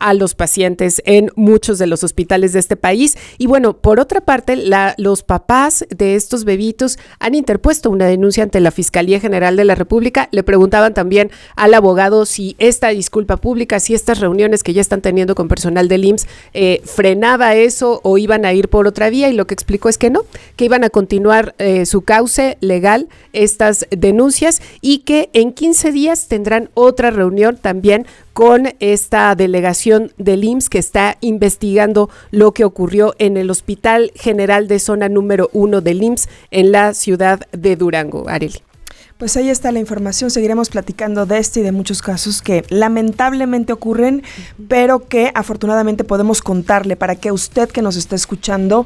a los pacientes en muchos de los hospitales de este país. Y bueno, por otra parte, los papás de estos bebitos han interpuesto una denuncia ante la Fiscalía General de la República. Le preguntaban también al abogado si esta disculpa pública, si estas reuniones que ya están teniendo con personal del IMSS frenaba eso o iban a ir por otra vía, y lo que explicó es que no, que iban a continuar su cauce legal, estas denuncias, y que en 15 días tendrán otra reunión también con esta delegación del IMSS que está investigando lo que ocurrió en el Hospital General de Zona número 1 del IMSS en la ciudad de Durango. Arely. Pues ahí está la información, seguiremos platicando de este y de muchos casos que lamentablemente ocurren, pero que afortunadamente podemos contarle para que usted que nos está escuchando,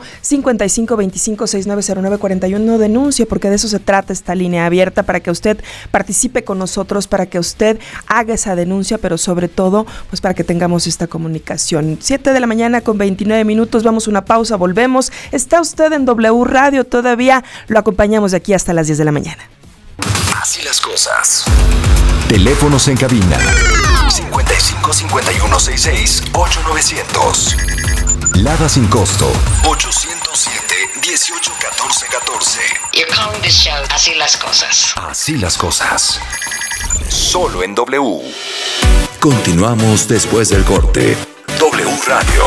5525690941, denuncie, porque de eso se trata esta línea abierta, para que usted participe con nosotros, para que usted haga esa denuncia, pero sobre todo, pues para que tengamos esta comunicación. 7:29 a.m, vamos a una pausa, volvemos. Está usted en W Radio, todavía lo acompañamos de aquí hasta las 10 de la mañana. Así las cosas. Teléfonos en cabina 55 51 66 8900. Lada sin costo 807 18 14 14. You're calling this show Así las cosas. Así las cosas. Solo en W. Continuamos después del corte. W Radio.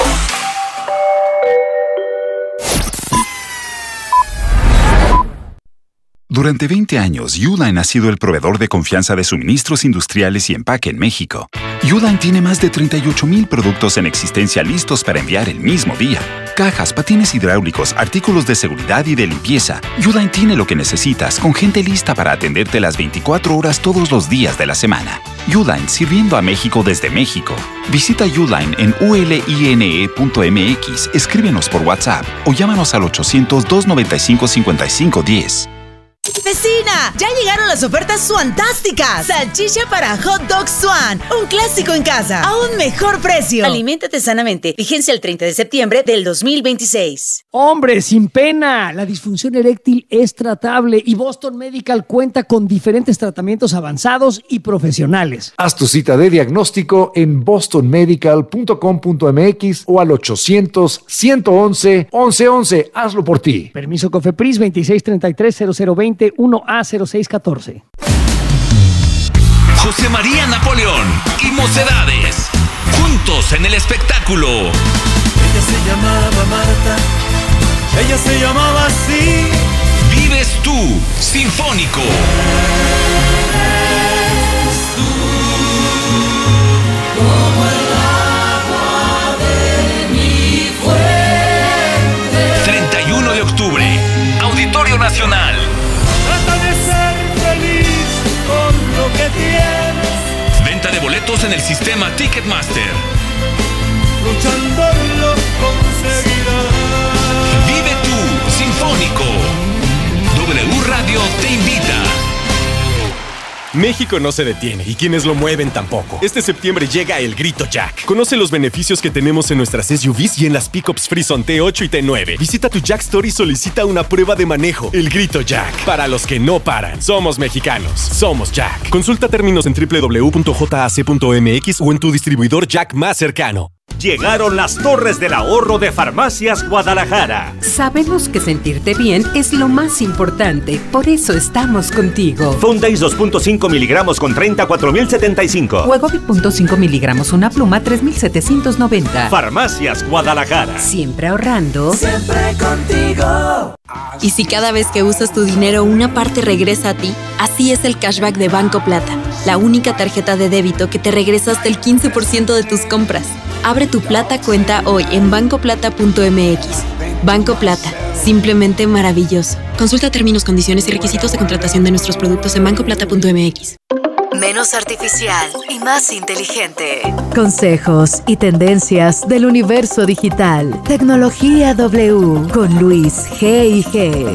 Durante 20 años, Uline ha sido el proveedor de confianza de suministros industriales y empaque en México. Uline tiene más de 38,000 productos en existencia listos para enviar el mismo día. Cajas, patines hidráulicos, artículos de seguridad y de limpieza. Uline tiene lo que necesitas, con gente lista para atenderte las 24 horas todos los días de la semana. Uline, sirviendo a México desde México. Visita Uline en uline.mx, escríbenos por WhatsApp o llámanos al 800-295-5510. ¡Vecina! ¡Ya llegaron las ofertas suantásticas! Salchicha para hot dog Swan, un clásico en casa, a un mejor precio. Aliméntate sanamente. Vigencia el 30 de septiembre del 2026. ¡Hombre, sin pena! La disfunción eréctil es tratable y Boston Medical cuenta con diferentes tratamientos avanzados y profesionales. Haz tu cita de diagnóstico en bostonmedical.com.mx o al 800-111-1111. Hazlo por ti. Permiso COFEPRIS 2633-0020 1A0614. José María Napoleón y Mocedades, juntos en el espectáculo. Ella se llamaba Marta, ella se llamaba así. Vives tú, sinfónico. Eres tú, como el agua de mi fuente. 31 de octubre, Auditorio Nacional. Trata de ser feliz con lo que tienes. Venta de boletos en el sistema Ticketmaster. Luchando lo conseguirás. Vive tú, sinfónico. W Radio te invita. México no se detiene y quienes lo mueven tampoco. Este septiembre llega el Grito Jack. Conoce los beneficios que tenemos en nuestras SUVs y en las pickups Frison T8 y T9. Visita tu Jack Store y solicita una prueba de manejo. El Grito Jack. Para los que no paran. Somos mexicanos. Somos Jack. Consulta términos en www.jac.mx o en tu distribuidor Jack más cercano. Llegaron las Torres del Ahorro de Farmacias Guadalajara. Sabemos que sentirte bien es lo más importante, por eso estamos contigo. Fondays 2.5 miligramos con 34,075. Wegovy 0.5 miligramos una pluma 3,790. Farmacias Guadalajara. Siempre ahorrando. Siempre contigo. Y si cada vez que usas tu dinero una parte regresa a ti, así es el cashback de Banco Plata, la única tarjeta de débito que te regresa hasta el 15% de tus compras. Abre tu Plata cuenta hoy en bancoplata.mx. Banco Plata, simplemente maravilloso. Consulta términos, condiciones y requisitos de contratación de nuestros productos en bancoplata.mx. Menos artificial y más inteligente. Consejos y tendencias del universo digital. Tecnología W con Luis G&G.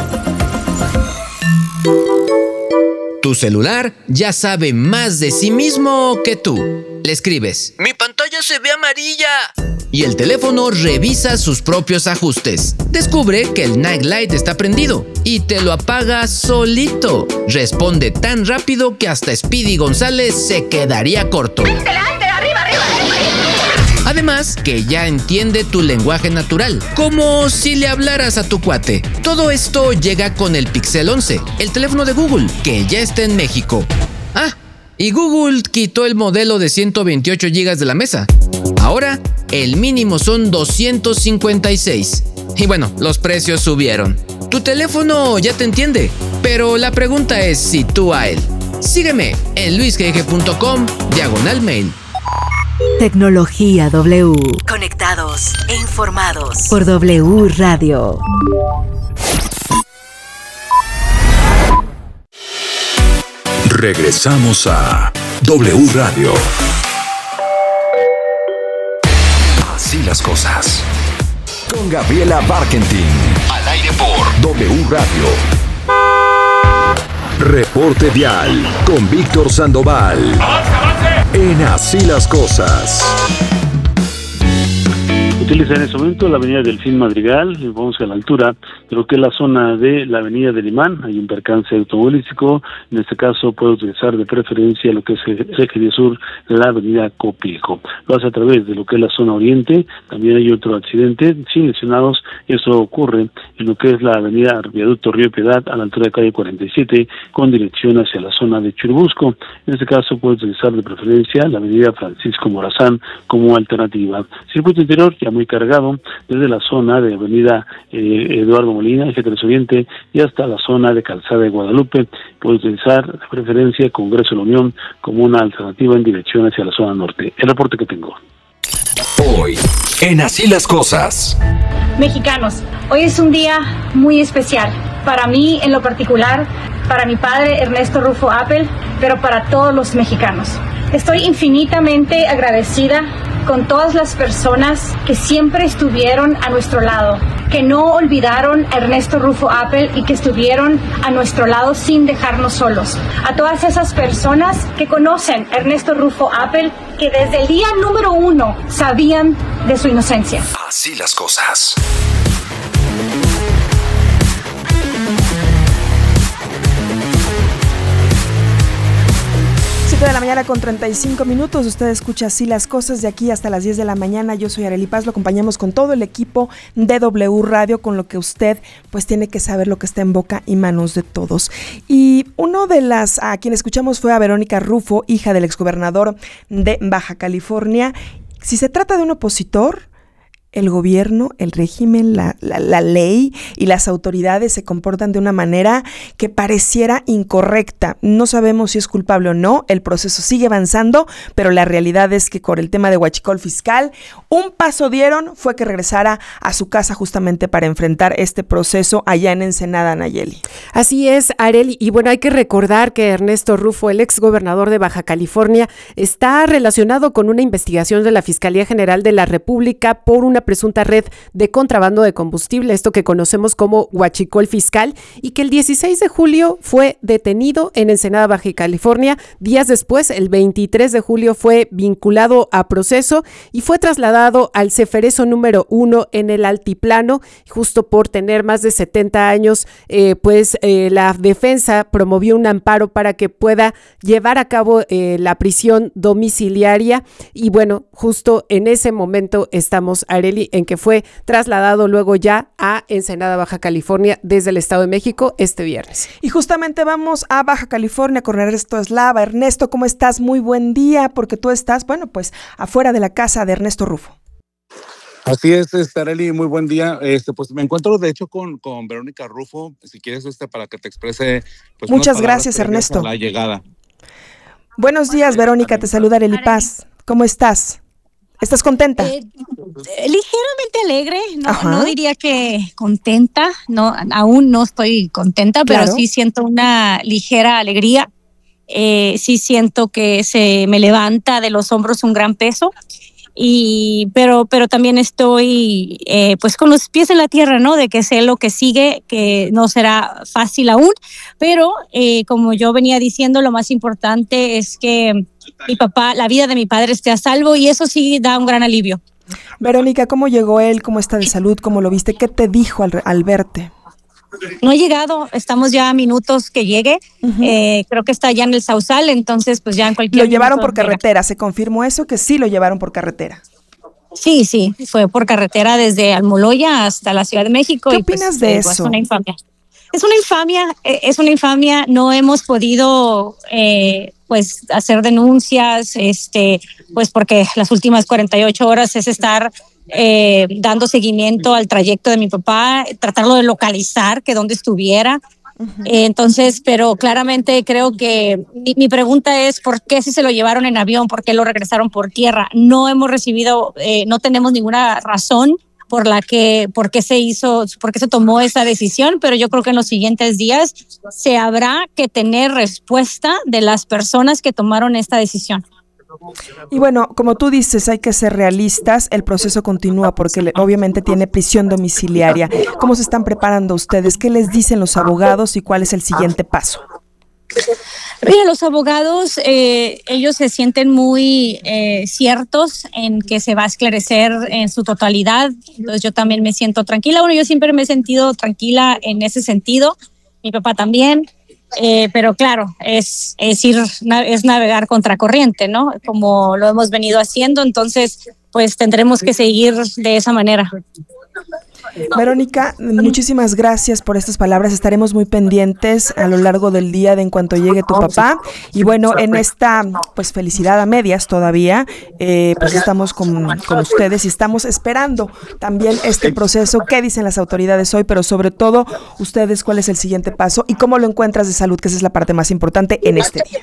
Tu celular ya sabe más de sí mismo que tú. Le escribes: ¡Mi pantalla se ve amarilla! Y el teléfono revisa sus propios ajustes. Descubre que el Night Light está prendido y te lo apaga solito. Responde tan rápido que hasta Speedy González se quedaría corto. ¡Delante, arriba, arriba! Además, que ya entiende tu lenguaje natural, como si le hablaras a tu cuate. Todo esto llega con el Pixel 11, el teléfono de Google, que ya está en México. Y Google quitó el modelo de 128 GB de la mesa. Ahora, el mínimo son 256. Y bueno, los precios subieron. Tu teléfono ya te entiende, pero la pregunta es si tú a él. Sígueme en luisgg.com/mail. Tecnología W. Conectados e informados. Por W Radio. Regresamos a W Radio. Así las cosas. Con Gabriela Barkentin. Al aire por W Radio. Reporte Vial con Víctor Sandoval. En Así las cosas. Utiliza en este momento la avenida Delfín Madrigal, y vamos a la altura de lo que es la zona de la avenida del Imán. Hay un percance automovilístico, en este caso puede utilizar de preferencia lo que es el eje de sur, la avenida Copilco. Lo hace a través de lo que es la zona oriente, también hay otro accidente, sin lesionados, eso ocurre en lo que es la avenida Viaducto Río Piedad, a la altura de calle 47, con dirección hacia la zona de Churubusco. En este caso puede utilizar de preferencia la avenida Francisco Morazán como alternativa. Circuito interior ya muy cargado desde la zona de avenida Eduardo Molina, eje 3 Oriente, y hasta la zona de Calzada de Guadalupe. Puede utilizar de preferencia Congreso de la Unión como una alternativa en dirección hacia la zona norte. El reporte que tengo. Hoy, en Así las cosas. Mexicanos, hoy es un día muy especial. Para mí en lo particular, para mi padre Ernesto Rufo Apple, pero para todos los mexicanos. Estoy infinitamente agradecida con todas las personas que siempre estuvieron a nuestro lado, que no olvidaron a Ernesto Rufo Apple y que estuvieron a nuestro lado sin dejarnos solos. A todas esas personas que conocen a Ernesto Rufo Apple, que desde el día número 1 sabían de su inocencia. Así las cosas. De la mañana con 35 minutos, usted escucha Así las cosas de aquí hasta las 10 de la mañana. Yo soy Arely Paz, lo acompañamos con todo el equipo de W Radio, con lo que usted pues tiene que saber lo que está en boca y manos de todos. Y uno de las a quien escuchamos fue a Verónica Rufo, hija del exgobernador de Baja California. Si se trata de un opositor, el gobierno, el régimen, la ley y las autoridades se comportan de una manera que pareciera incorrecta. No sabemos si es culpable o no, el proceso sigue avanzando, pero la realidad es que con el tema de huachicol fiscal, un paso dieron, fue que regresara a su casa justamente para enfrentar este proceso allá en Ensenada, Nayeli. Así es, Arely, y bueno, hay que recordar que Ernesto Rufo, el ex gobernador de Baja California, está relacionado con una investigación de la Fiscalía General de la República por una presunta red de contrabando de combustible, esto que conocemos como huachicol fiscal, y que el 16 de julio fue detenido en Ensenada, Baja California. Días después, el 23 de julio, fue vinculado a proceso y fue trasladado al Ceferezo número 1 en el Altiplano, justo por tener más de 70 años, la defensa promovió un amparo para que pueda llevar a cabo la prisión domiciliaria, y bueno, justo en ese momento estamos, Arely, en que fue trasladado luego ya a Ensenada, Baja California, desde el Estado de México este viernes. Y justamente vamos a Baja California con Ernesto Eslava. Ernesto, ¿cómo estás? Muy buen día, porque tú estás, bueno, pues afuera de la casa de Ernesto Rufo. Así es, Arely, muy buen día. Pues me encuentro de hecho con Verónica Rufo, si quieres para que te exprese. Pues, muchas gracias, Ernesto. La llegada. Buenos días, Verónica, te saluda Arely Paz. ¿Cómo estás? ¿Estás contenta? Ligeramente alegre, no diría que contenta, no, aún no estoy contenta, claro, pero sí siento una ligera alegría, sí siento que se me levanta de los hombros un gran peso, pero también estoy pues con los pies en la tierra, ¿no? De que sé lo que sigue, que no será fácil aún, pero como yo venía diciendo, lo más importante es que la vida de mi padre esté a salvo, y eso sí da un gran alivio. Verónica, ¿cómo llegó él? ¿Cómo está de salud? ¿Cómo lo viste? ¿Qué te dijo al verte? No ha llegado, estamos ya a minutos que llegue, creo que está ya en el Sausal, entonces pues ya en cualquier Lo llevaron por carretera, ¿se confirmó eso? Que sí lo llevaron por carretera. Sí, fue por carretera desde Almoloya hasta la Ciudad de México. ¿Qué opinas de eso? Es una infamia. Es una infamia. No hemos podido pues hacer denuncias, pues porque las últimas 48 horas es estar dando seguimiento al trayecto de mi papá, tratarlo de localizar, que dónde estuviera. Entonces, pero claramente creo que mi pregunta es ¿por qué si se lo llevaron en avión? ¿Por qué lo regresaron por tierra? No hemos recibido, no tenemos ninguna razón por qué se tomó esa decisión, pero yo creo que en los siguientes días se habrá que tener respuesta de las personas que tomaron esta decisión. Y bueno, como tú dices, hay que ser realistas, el proceso continúa porque obviamente tiene prisión domiciliaria. ¿Cómo se están preparando ustedes? ¿Qué les dicen los abogados y cuál es el siguiente paso? Mira, los abogados, ellos se sienten muy ciertos en que se va a esclarecer en su totalidad. Entonces yo también me siento tranquila. Bueno, yo siempre me he sentido tranquila en ese sentido. Mi papá también. Pero claro, es navegar contracorriente, ¿no? Como lo hemos venido haciendo, entonces pues tendremos que seguir de esa manera. Verónica, muchísimas gracias por estas palabras. Estaremos muy pendientes a lo largo del día de en cuanto llegue tu papá. Y bueno, en esta pues felicidad a medias todavía, pues estamos con ustedes y estamos esperando también este proceso. ¿Qué dicen las autoridades hoy? Pero sobre todo, ustedes, ¿cuál es el siguiente paso? Y cómo lo encuentras de salud, que esa es la parte más importante en este día.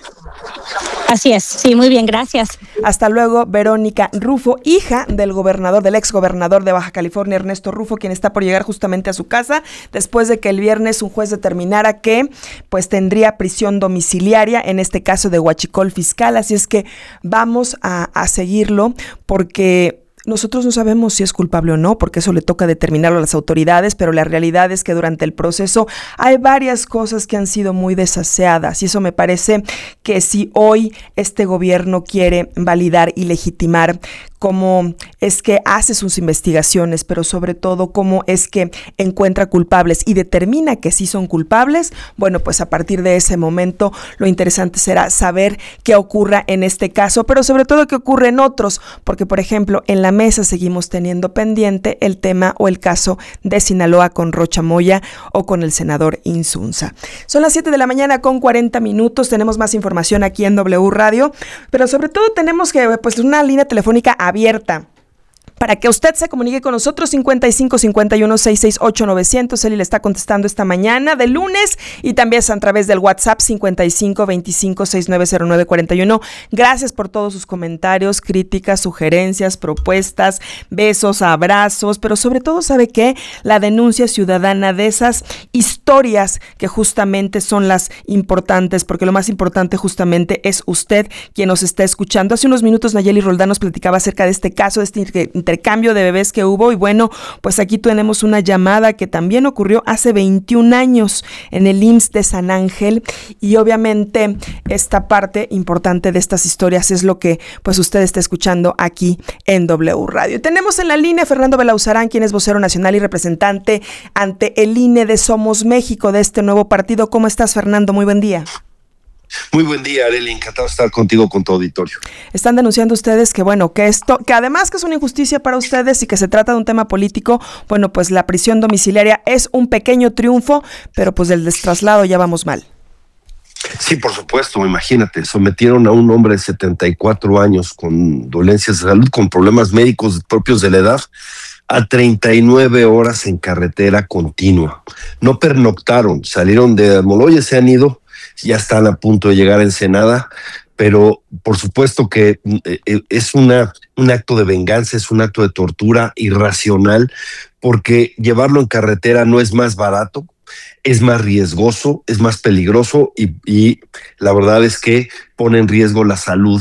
Así es, sí, muy bien, gracias. Hasta luego, Verónica Rufo, hija del exgobernador de Baja California, Ernesto Rufo, quien está por llegar justamente a su casa después de que el viernes un juez determinara que pues tendría prisión domiciliaria, en este caso de huachicol fiscal. Así es que vamos a seguirlo porque nosotros no sabemos si es culpable o no, porque eso le toca determinarlo a las autoridades, pero la realidad es que durante el proceso hay varias cosas que han sido muy desaseadas y eso me parece que si hoy este gobierno quiere validar y legitimar cómo es que hace sus investigaciones, pero sobre todo cómo es que encuentra culpables y determina que sí son culpables, bueno, pues a partir de ese momento lo interesante será saber qué ocurra en este caso, pero sobre todo qué ocurre en otros, porque por ejemplo en la mesa seguimos teniendo pendiente el tema o el caso de Sinaloa con Rocha Moya o con el senador Insunza. Son las 7 de la mañana con 40 minutos, tenemos más información aquí en W Radio, pero sobre todo tenemos que pues una línea telefónica abierta para que usted se comunique con nosotros, 55 51 668 900. Eli le está contestando esta mañana de lunes y también a través del WhatsApp 55 25 6909 41. Gracias por todos sus comentarios, críticas, sugerencias, propuestas, besos, abrazos, pero sobre todo, ¿sabe qué? La denuncia ciudadana de esas historias que justamente son las importantes, porque lo más importante justamente es usted quien nos está escuchando. Hace unos minutos Nayeli Roldán nos platicaba acerca de este caso, de este intercambio de bebés que hubo y bueno, pues aquí tenemos una llamada que también ocurrió hace 21 años en el IMSS de San Ángel y obviamente esta parte importante de estas historias es lo que pues usted está escuchando aquí en W Radio. Tenemos en la línea a Fernando Belauzarán, quien es vocero nacional y representante ante el INE de Somos México, de este nuevo partido. ¿Cómo estás, Fernando? Muy buen día. Muy buen día, Arely, encantado de estar contigo, con tu auditorio. Están denunciando ustedes que bueno, que además que es una injusticia para ustedes y que se trata de un tema político, bueno, pues la prisión domiciliaria es un pequeño triunfo, pero pues del destraslado ya vamos mal. Sí, por supuesto, imagínate, sometieron a un hombre de 74 años con dolencias de salud, con problemas médicos propios de la edad, a 39 horas en carretera continua. No pernoctaron, salieron de Almoloya, se han ido, ya están a punto de llegar a Ensenada, pero por supuesto que es un acto de venganza, es un acto de tortura irracional, porque llevarlo en carretera no es más barato, es más riesgoso, es más peligroso y la verdad es que pone en riesgo la salud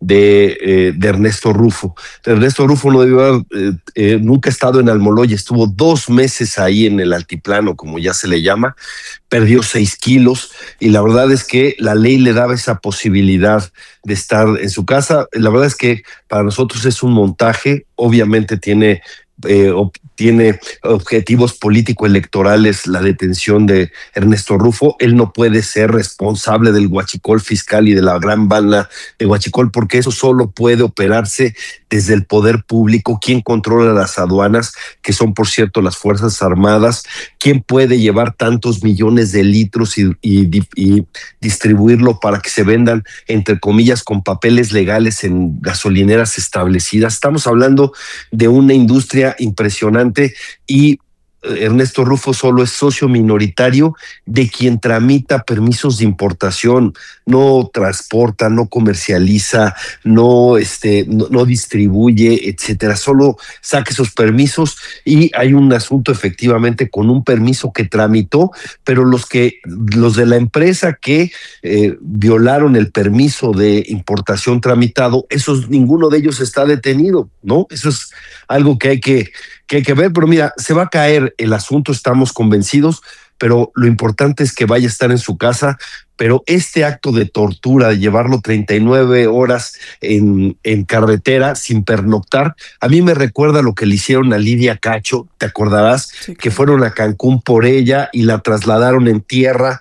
de Ernesto Rufo. Ernesto Rufo no debió haber nunca estado en Almoloya, estuvo 2 meses ahí en el altiplano, como ya se le llama, perdió 6 kilos y la verdad es que la ley le daba esa posibilidad de estar en su casa. La verdad es que para nosotros es un montaje, obviamente tiene tiene objetivos político-electorales la detención de Ernesto Rufo. Él no puede ser responsable del huachicol fiscal y de la gran banda de huachicol, porque eso solo puede operarse desde el poder público. ¿Quién controla las aduanas, que son, por cierto, las Fuerzas Armadas? ¿Quién puede llevar tantos millones de litros y distribuirlo para que se vendan, entre comillas, con papeles legales en gasolineras establecidas? Estamos hablando de una industria impresionante y Ernesto Rufo solo es socio minoritario de quien tramita permisos de importación, no transporta, no comercializa, no distribuye, etcétera. Solo saca esos permisos y hay un asunto efectivamente con un permiso que tramitó, pero los de la empresa que violaron el permiso de importación tramitado, ninguno de ellos está detenido, ¿no? Eso es algo que hay que ver, pero mira, se va a caer el asunto, estamos convencidos, pero lo importante es que vaya a estar en su casa. Pero este acto de tortura, de llevarlo 39 horas en carretera sin pernoctar, a mí me recuerda lo que le hicieron a Lidia Cacho, te acordarás, sí, que fueron a Cancún por ella y la trasladaron en tierra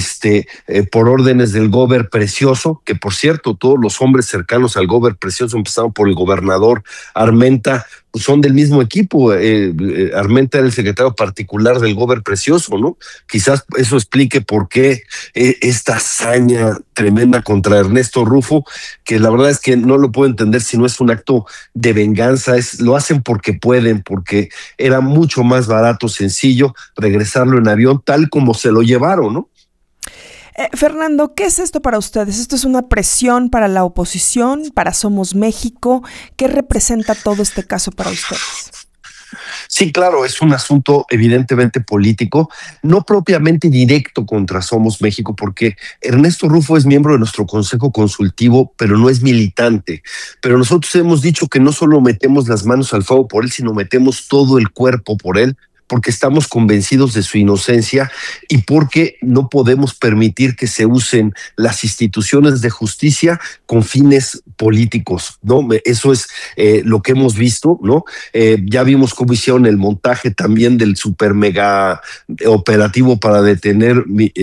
por órdenes del Gober Precioso, que por cierto, todos los hombres cercanos al Gober Precioso, empezando por el gobernador Armenta, pues son del mismo equipo. Armenta era el secretario particular del Gober Precioso, ¿no? Quizás eso explique por qué esta hazaña tremenda contra Ernesto Rufo, que la verdad es que no lo puedo entender si no es un acto de venganza. Lo hacen porque pueden, porque era mucho más barato, sencillo, regresarlo en avión tal como se lo llevaron, ¿no? Fernando, ¿qué es esto para ustedes? ¿Esto es una presión para la oposición, para Somos México? ¿Qué representa todo este caso para ustedes? Sí, claro, es un asunto evidentemente político, no propiamente directo contra Somos México, porque Ernesto Rufo es miembro de nuestro Consejo Consultivo, pero no es militante. Pero nosotros hemos dicho que no solo metemos las manos al fuego por él, sino metemos todo el cuerpo por él, porque estamos convencidos de su inocencia y porque no podemos permitir que se usen las instituciones de justicia con fines políticos, ¿no? Eso es lo que hemos visto, ¿no? Ya vimos cómo hicieron el montaje también del super mega operativo para detener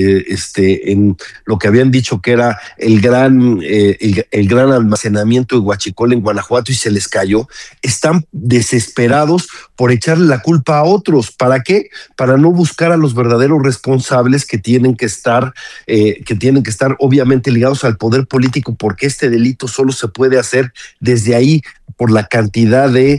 en lo que habían dicho que era el gran almacenamiento de huachicol en Guanajuato, y se les cayó. Están desesperados por echarle la culpa a otros. ¿Para qué? Para no buscar a los verdaderos responsables que tienen que estar obviamente ligados al poder político, porque este delito solo se puede hacer desde ahí, por la cantidad de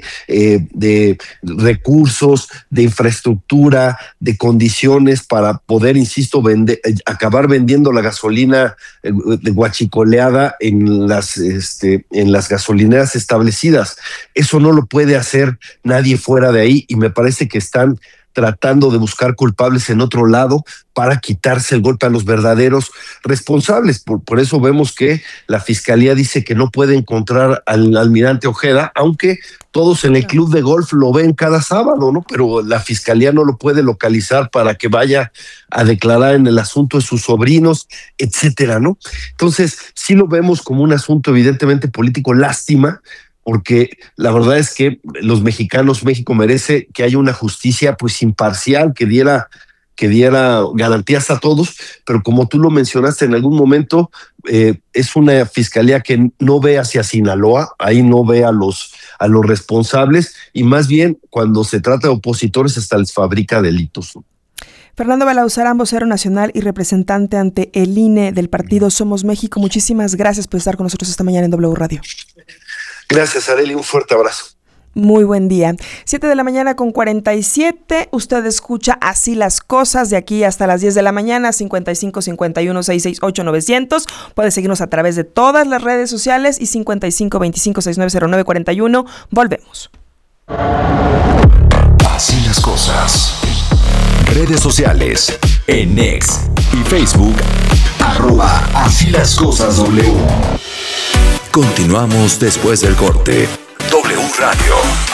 recursos, de infraestructura, de condiciones para poder, insisto, acabar vendiendo la gasolina huachicoleada en las gasolineras establecidas. Eso no lo puede hacer nadie fuera de ahí, y me parece que están tratando de buscar culpables en otro lado para quitarse el golpe a los verdaderos responsables. Por eso vemos que la Fiscalía dice que no puede encontrar al almirante Ojeda, aunque todos en el club de golf lo ven cada sábado, ¿no? Pero la Fiscalía no lo puede localizar para que vaya a declarar en el asunto de sus sobrinos, etcétera, ¿no? Entonces, sí lo vemos como un asunto evidentemente político. Lástima, porque la verdad es que los mexicanos, México merece que haya una justicia pues imparcial, que diera garantías a todos, pero como tú lo mencionaste en algún momento, es una fiscalía que no ve hacia Sinaloa, ahí no ve a los responsables, y más bien cuando se trata de opositores hasta les fabrica delitos. Fernando Balauzarán, vocero nacional y representante ante el INE del partido Somos México, muchísimas gracias por estar con nosotros esta mañana en W Radio. Gracias, Arely, un fuerte abrazo. Muy buen día. 7:47, usted escucha Así las Cosas de aquí hasta las 10 de la mañana, 55 51 668 900. Puede seguirnos a través de todas las redes sociales y 55 25 69 09 41. Volvemos. Así las Cosas. Redes sociales en X y Facebook, @Así las Cosas W. Continuamos después del corte. W Radio.